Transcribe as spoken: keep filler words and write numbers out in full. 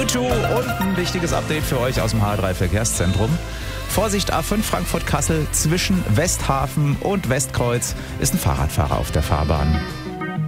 Two und ein wichtiges Update für euch aus dem H drei Verkehrszentrum. Vorsicht, A fünf Frankfurt-Kassel zwischen Westhafen und Westkreuz ist ein Fahrradfahrer auf der Fahrbahn.